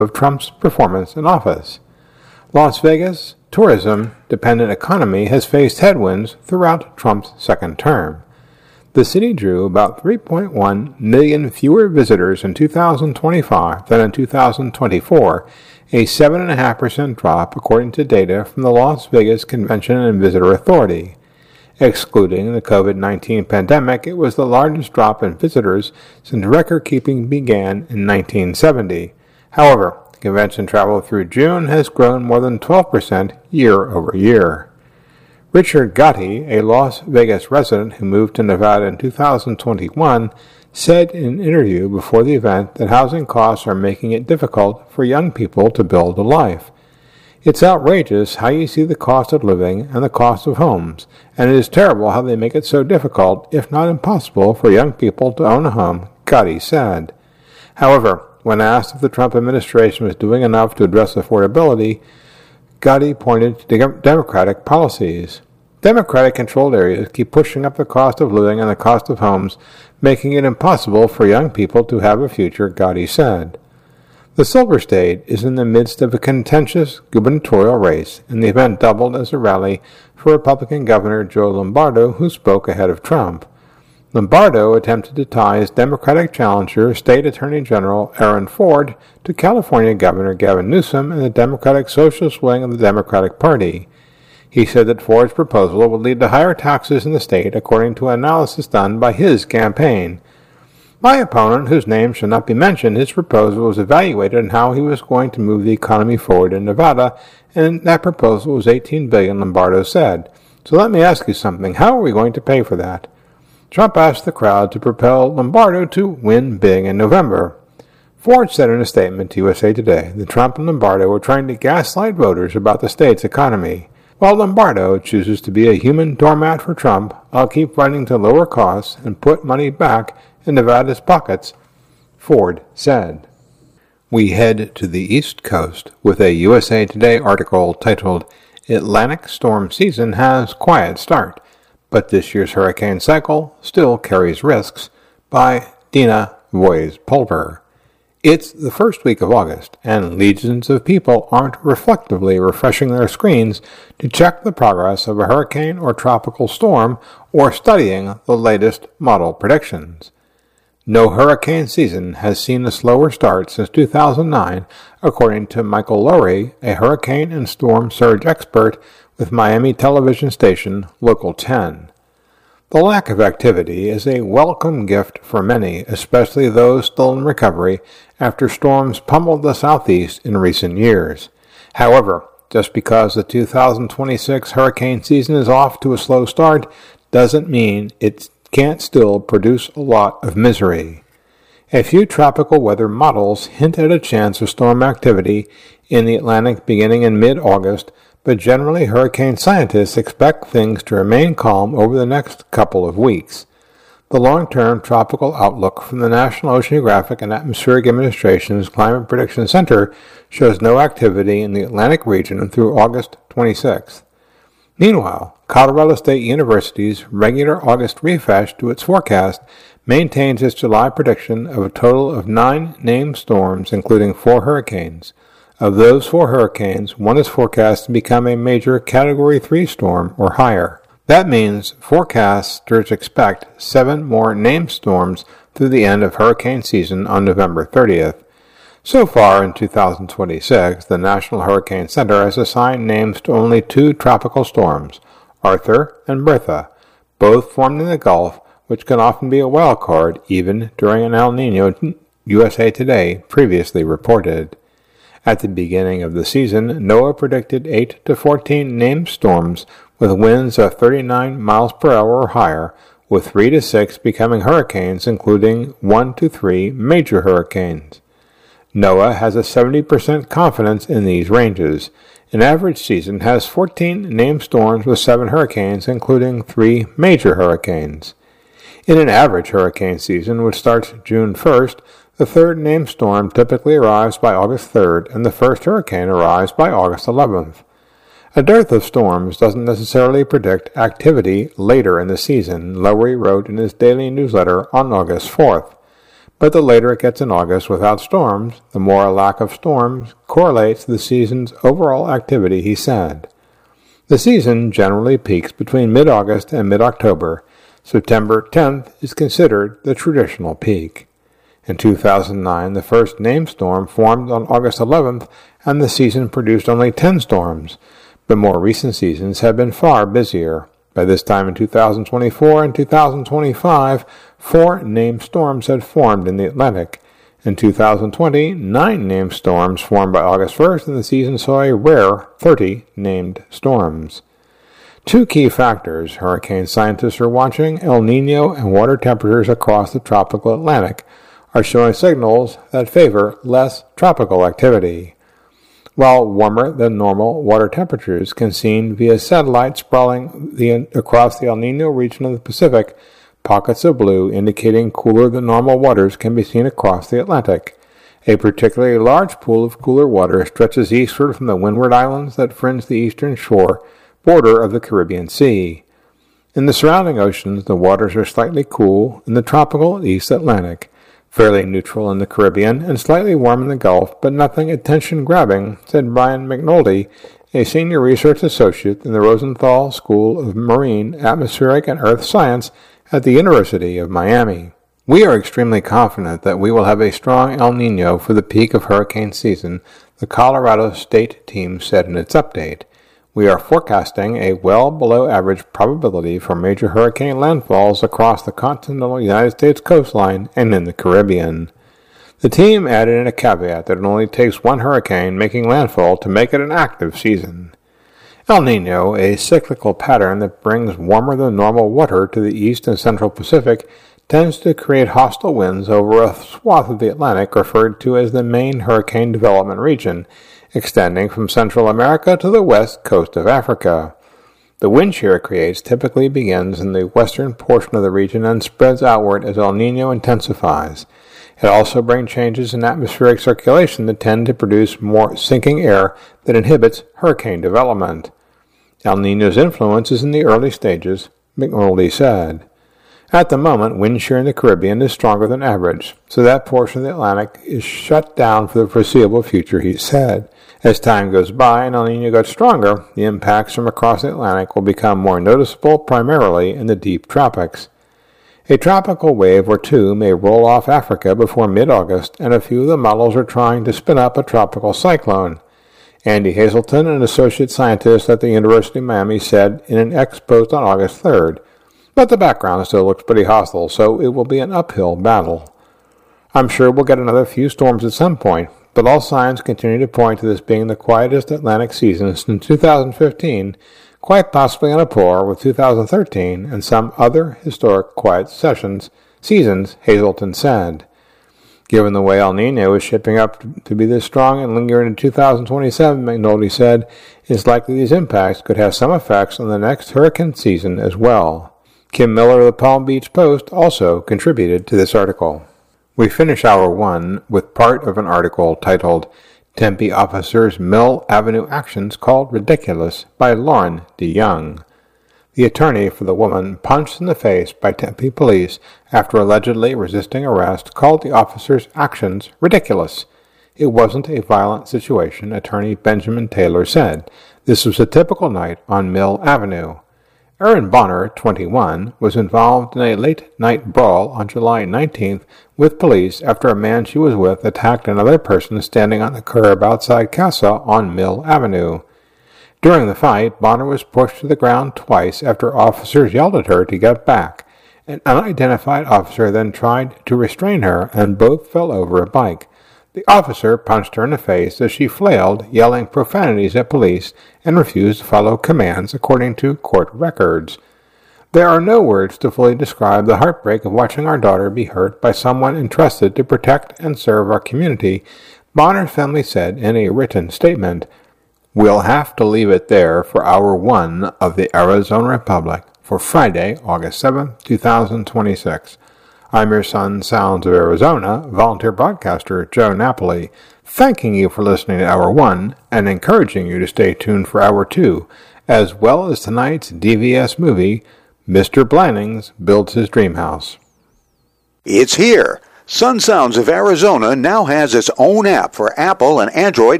of Trump's performance in office. Las Vegas' tourism-dependent economy has faced headwinds throughout Trump's second term. The city drew about 3.1 million fewer visitors in 2025 than in 2024, a 7.5% drop according to data from the Las Vegas Convention and Visitor Authority. Excluding the COVID-19 pandemic, it was the largest drop in visitors since record-keeping began in 1970. However, convention travel through June has grown more than 12% year over year. Richard Gotti, a Las Vegas resident who moved to Nevada in 2021, said in an interview before the event that housing costs are making it difficult for young people to build a life. It's outrageous how you see the cost of living and the cost of homes, and it is terrible how they make it so difficult, if not impossible, for young people to own a home, Gotti said. However, when asked if the Trump administration was doing enough to address affordability, Gotti pointed to Democratic policies. Democratic-controlled areas keep pushing up the cost of living and the cost of homes, making it impossible for young people to have a future, Gotti said. The Silver State is in the midst of a contentious gubernatorial race, and the event doubled as a rally for Republican Governor Joe Lombardo, who spoke ahead of Trump. Lombardo attempted to tie his Democratic challenger, State Attorney General Aaron Ford, to California Governor Gavin Newsom and the Democratic Socialist wing of the Democratic Party. He said that Ford's proposal would lead to higher taxes in the state, according to an analysis done by his campaign. My opponent, whose name shall not be mentioned, his proposal was evaluated on how he was going to move the economy forward in Nevada, and that proposal was $18 billion, Lombardo said. So let me ask you something. How are we going to pay for that? Trump asked the crowd to propel Lombardo to win big in November. Ford said in a statement to USA Today that Trump and Lombardo were trying to gaslight voters about the state's economy. While Lombardo chooses to be a human doormat for Trump, I'll keep fighting to lower costs and put money back in Nevada's pockets, Ford said. We head to the East Coast with a USA Today article titled, Atlantic Storm Season Has Quiet Start, but this year's hurricane cycle still carries risks, by Dina Voice-Pulver. It's the first week of August, and legions of people aren't reflectively refreshing their screens to check the progress of a hurricane or tropical storm or studying the latest model predictions. No hurricane season has seen a slower start since 2009, according to Michael Lowry, a hurricane and storm surge expert with Miami television station Local 10. The lack of activity is a welcome gift for many, especially those still in recovery after storms pummeled the Southeast in recent years. However, just because the 2026 hurricane season is off to a slow start doesn't mean it can't still produce a lot of misery. A few tropical weather models hint at a chance of storm activity in the Atlantic beginning in mid-August, but generally hurricane scientists expect things to remain calm over the next couple of weeks. The long-term tropical outlook from the National Oceanographic and Atmospheric Administration's Climate Prediction Center shows no activity in the Atlantic region through August 26th. Meanwhile, Colorado State University's regular August refresh to its forecast maintains its July prediction of a total of 9 named storms, including 4 hurricanes. Of those 4 hurricanes, one is forecast to become a major Category 3 storm or higher. That means forecasters expect 7 more named storms through the end of hurricane season on November 30th. So far in 2026, the National Hurricane Center has assigned names to only 2 tropical storms, Arthur and Bertha, both formed in the Gulf, which can often be a wild card even during an El Niño, USA Today previously reported. At the beginning of the season, NOAA predicted 8 to 14 named storms with winds of 39 miles per hour or higher, with 3 to 6 becoming hurricanes, including 1 to 3 major hurricanes. NOAA has a 70% confidence in these ranges. An average season has 14 named storms with 7 hurricanes, including 3 major hurricanes. In an average hurricane season, which starts June 1st, the third named storm typically arrives by August 3rd, and the first hurricane arrives by August 11th. A dearth of storms doesn't necessarily predict activity later in the season, Lowry wrote in his daily newsletter on August 4th. but the later it gets in August without storms, the more a lack of storms correlates to the season's overall activity, he said. The season generally peaks between mid-August and mid-October. September 10th is considered the traditional peak. In 2009, the first named storm formed on August 11th, and the season produced only 10 storms, but more recent seasons have been far busier. By this time in 2024 and 2025, 4 named storms had formed in the Atlantic. In 2020, 9 named storms formed by August 1st, and the season saw a rare 30 named storms. 2 key factors hurricane scientists are watching, El Niño and water temperatures across the tropical Atlantic, are showing signals that favor less tropical activity. While warmer than normal water temperatures can be seen via satellite sprawling across the El Niño region of the Pacific, pockets of blue indicating cooler than normal waters can be seen across the Atlantic. A particularly large pool of cooler water stretches eastward from the Windward Islands that fringe the eastern shore border of the Caribbean Sea. In the surrounding oceans, the waters are slightly cool in the tropical East Atlantic, fairly neutral in the Caribbean, and slightly warm in the Gulf, but nothing attention-grabbing, said Brian McNulty, a senior research associate in the Rosenthal School of Marine, Atmospheric, and Earth Science at the University of Miami. We are extremely confident that we will have a strong El Niño for the peak of hurricane season, the Colorado State team said in its update. We are forecasting a well below average probability for major hurricane landfalls across the continental United States coastline and in the Caribbean. The team added in a caveat that it only takes one hurricane making landfall to make it an active season. El Niño, a cyclical pattern that brings warmer than normal water to the east and central Pacific, tends to create hostile winds over a swath of the Atlantic referred to as the main hurricane development region, extending from Central America to the west coast of Africa. The wind shear it creates typically begins in the western portion of the region and spreads outward as El Niño intensifies. It also brings changes in atmospheric circulation that tend to produce more sinking air that inhibits hurricane development. El Niño's influence is in the early stages, McNulty said. At the moment, wind shear in the Caribbean is stronger than average, so that portion of the Atlantic is shut down for the foreseeable future, he said. As time goes by and El Niño gets stronger, the impacts from across the Atlantic will become more noticeable primarily in the deep tropics. A tropical wave or two may roll off Africa before mid-August, and a few of the models are trying to spin up a tropical cyclone. Andy Hazelton, an associate scientist at the University of Miami, said in an X post on August 3rd, but the background still looks pretty hostile, so it will be an uphill battle. I'm sure we'll get another few storms at some point, but all signs continue to point to this being the quietest Atlantic season since 2015, quite possibly on a par with 2013 and some other historic quiet seasons, Hazelton said. Given the way El Niño is shaping up to be this strong and linger into 2027, McNulty said, it's likely these impacts could have some effects on the next hurricane season as well. Kim Miller of the Palm Beach Post also contributed to this article. We finish Hour 1 with part of an article titled Tempe Officers' Mill Avenue Actions Called Ridiculous by Lauren DeYoung. The attorney for the woman punched in the face by Tempe police after allegedly resisting arrest called the officers' actions ridiculous. It wasn't a violent situation, attorney Benjamin Taylor said. This was a typical night on Mill Avenue. Erin Bonner, 21, was involved in a late-night brawl on July 19th with police after a man she was with attacked another person standing on the curb outside Casa on Mill Avenue. During the fight, Bonner was pushed to the ground twice after officers yelled at her to get back. An unidentified officer then tried to restrain her, and both fell over a bike. The officer punched her in the face as she flailed, yelling profanities at police, and refused to follow commands, according to court records. There are no words to fully describe the heartbreak of watching our daughter be hurt by someone entrusted to protect and serve our community, Bonner's family said in a written statement. We'll have to leave it there for Hour 1 of the Arizona Republic for Friday, August 7, 2026. I'm your son, Sounds of Arizona, volunteer broadcaster Joe Napoli, thanking you for listening to Hour 1 and encouraging you to stay tuned for Hour 2, as well as tonight's DVS movie, Mr. Blannings Builds His Dream House. It's here. Sun Sounds of Arizona now has its own app for Apple and Android